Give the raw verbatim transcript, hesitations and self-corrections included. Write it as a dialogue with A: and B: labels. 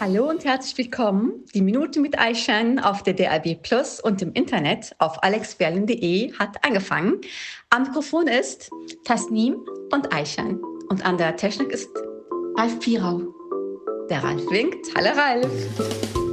A: Hallo und herzlich willkommen. Die Minute mit Ayşen auf der D A B Plus und im Internet auf alex berlin punkt de hat angefangen. Am Mikrofon ist Tasnim und Ayşen. Und an der Technik ist
B: Ralf Pirau.
A: der Ralf winkt. Hallo Ralf.